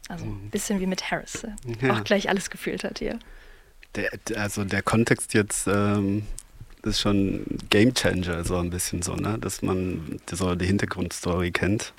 Also ein bisschen wie mit Harris. Auch gleich alles gefühlt hat hier. Der Kontext jetzt ist schon Gamechanger, so ein bisschen so, ne? Dass man so die Hintergrundstory kennt.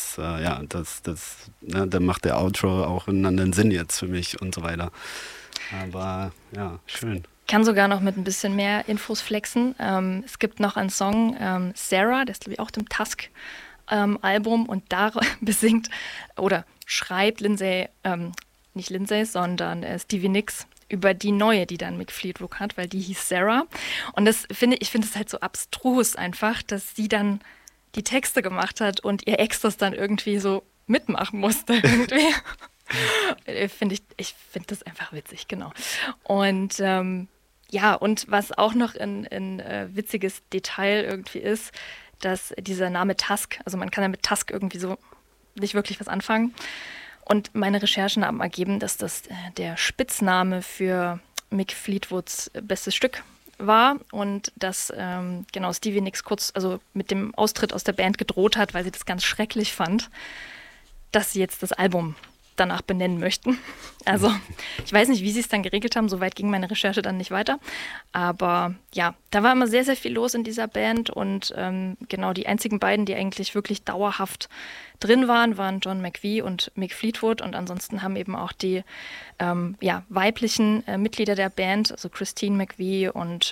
Dann macht der Outro auch einen anderen Sinn jetzt für mich und so weiter. Aber ja, schön. Kann sogar noch mit ein bisschen mehr Infos flexen. Es gibt noch einen Song, Sarah, der ist glaube ich auch dem Tusk-Album und da besingt oder schreibt Lindsay, nicht Lindsay, sondern Stevie Nicks über die neue, die dann Mick Fleetwood hat, weil die hieß Sarah. Und ich finde es halt so abstrus einfach, dass sie dann die Texte gemacht hat und ihr Ex das dann irgendwie so mitmachen musste irgendwie. Ich finde das einfach witzig, genau. Und und was auch noch ein witziges Detail irgendwie ist, dass dieser Name Tusk, also man kann ja mit Tusk irgendwie so nicht wirklich was anfangen. Und meine Recherchen haben ergeben, dass das der Spitzname für Mick Fleetwoods bestes Stück war und dass Stevie Nicks kurz mit dem Austritt aus der Band gedroht hat, weil sie das ganz schrecklich fand, dass sie jetzt das Album danach benennen möchten. Also ich weiß nicht, wie sie es dann geregelt haben, soweit ging meine Recherche dann nicht weiter. Aber ja, da war immer sehr, sehr viel los in dieser Band und die einzigen beiden, die eigentlich wirklich dauerhaft drin waren John McVie und Mick Fleetwood und ansonsten haben eben auch die weiblichen Mitglieder der Band, also Christine McVie und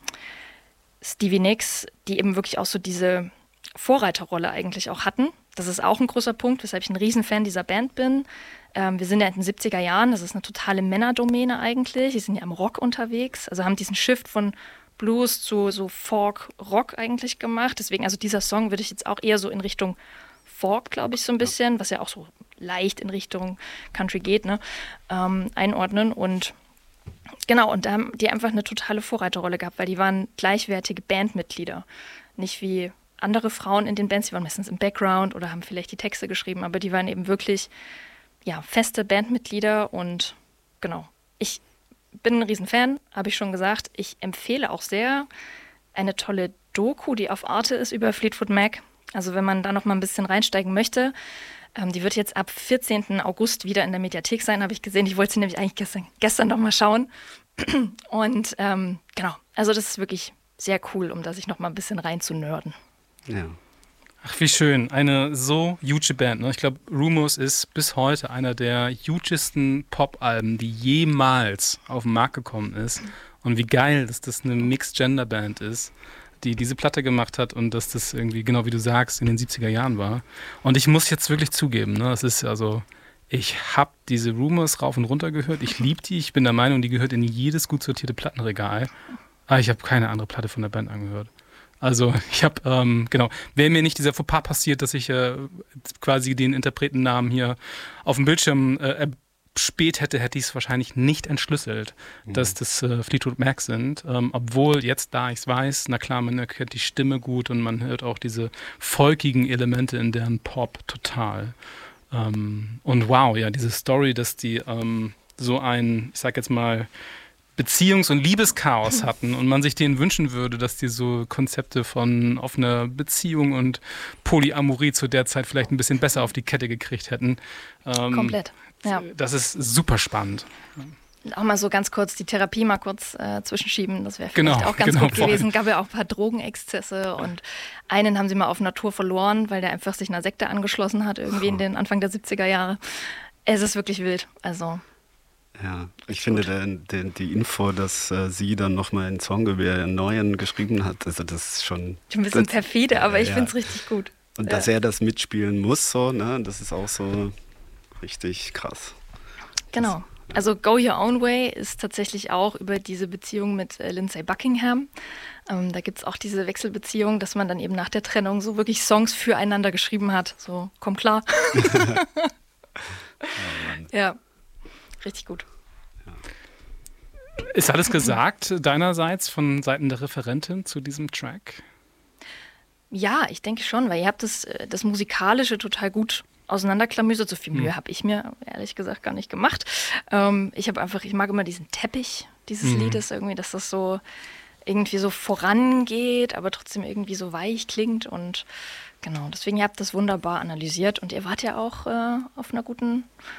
Stevie Nicks, die eben wirklich auch so diese Vorreiterrolle eigentlich auch hatten. Das ist auch ein großer Punkt, weshalb ich ein Riesenfan dieser Band bin. Wir sind ja in den 70er Jahren, das ist eine totale Männerdomäne eigentlich. Die sind ja im Rock unterwegs, also haben diesen Shift von Blues zu so Folk-Rock eigentlich gemacht. Deswegen, also dieser Song würde ich jetzt auch eher so in Richtung Folk, glaube ich, so ein bisschen, was ja auch so leicht in Richtung Country geht, ne, einordnen. Und genau, und da haben die einfach eine totale Vorreiterrolle gehabt, weil die waren gleichwertige Bandmitglieder. Nicht wie andere Frauen in den Bands, die waren meistens im Background oder haben vielleicht die Texte geschrieben, aber die waren eben wirklich feste Bandmitglieder und genau. Ich bin ein Riesenfan, habe ich schon gesagt. Ich empfehle auch sehr eine tolle Doku, die auf Arte ist über Fleetwood Mac. Also wenn man da noch mal ein bisschen reinsteigen möchte, die wird jetzt ab 14. August wieder in der Mediathek sein, habe ich gesehen. Ich wollte sie nämlich eigentlich gestern noch mal schauen. Und genau, also das ist wirklich sehr cool, um da sich noch mal ein bisschen rein zu nörden. Ja. Ach, wie schön. Eine so huge Band. Ne? Ich glaube, Rumours ist bis heute einer der hugesten Pop-Alben, die jemals auf den Markt gekommen ist. Und wie geil, dass das eine Mixed-Gender-Band ist, die diese Platte gemacht hat und dass das irgendwie, genau wie du sagst, in den 70er Jahren war. Und ich muss jetzt wirklich zugeben, ne, das ist also, ich habe diese Rumours rauf und runter gehört. Ich liebe die. Ich bin der Meinung, die gehört in jedes gut sortierte Plattenregal. Aber ich habe keine andere Platte von der Band angehört. Also ich habe, wäre mir nicht dieser Fauxpas passiert, dass ich quasi den Interpretennamen hier auf dem Bildschirm spät hätte ich es wahrscheinlich nicht entschlüsselt, dass das Fleetwood Mac sind. Obwohl jetzt, da ich es weiß, na klar, man erkennt die Stimme gut und man hört auch diese folkigen Elemente in deren Pop total. Und wow, ja, diese Story, dass die so ein, ich sag jetzt mal, Beziehungs- und Liebeschaos hatten und man sich denen wünschen würde, dass die so Konzepte von offener Beziehung und Polyamorie zu der Zeit vielleicht ein bisschen besser auf die Kette gekriegt hätten. Komplett, ja. Das ist super spannend. Auch mal so ganz kurz die Therapie mal kurz zwischenschieben, das wäre vielleicht auch ganz gut gewesen. Gab ja auch ein paar Drogenexzesse und einen haben sie mal auf Natur verloren, weil der einfach sich einer Sekte angeschlossen hat, irgendwie in den Anfang der 70er Jahre. Es ist wirklich wild, also... Ja, ich finde die Info, dass sie dann nochmal einen Song über einen neuen geschrieben hat, also das ist schon... Ein bisschen perfide, aber ich finde es richtig gut. Und dass er das mitspielen muss, so, ne, das ist auch so richtig krass. Genau. Also Go Your Own Way ist tatsächlich auch über diese Beziehung mit Lindsey Buckingham. Da gibt es auch diese Wechselbeziehung, dass man dann eben nach der Trennung so wirklich Songs füreinander geschrieben hat. So, komm klar. Ja. Richtig gut. Ist alles gesagt deinerseits von Seiten der Referentin zu diesem Track? Ja, ich denke schon, weil ihr habt das Musikalische total gut auseinanderklamüsert. So viel Mühe habe ich mir ehrlich gesagt gar nicht gemacht. Ich mag immer diesen Teppich dieses Liedes irgendwie, dass das so irgendwie so vorangeht, aber trotzdem irgendwie so weich klingt und genau, deswegen ihr habt das wunderbar analysiert und ihr wart ja auch auf einer guten